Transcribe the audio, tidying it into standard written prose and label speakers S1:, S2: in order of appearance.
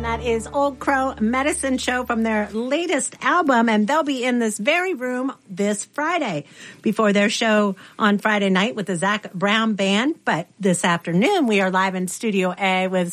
S1: That is Old Crow Medicine Show from their latest album, and they'll be in this very room this Friday before their show on Friday night with the Zac Brown Band. But this afternoon, we are live in Studio A with